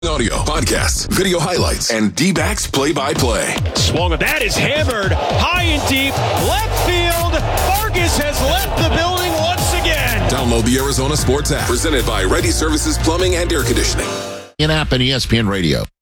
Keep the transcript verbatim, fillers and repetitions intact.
Audio, podcasts, video highlights, and D-backs play-by-play. Swung, that is hammered high and deep, left field. Vargas has left the building once again. Download the Arizona Sports app, presented by Ready Services Plumbing and Air Conditioning. In-app and E S P N Radio.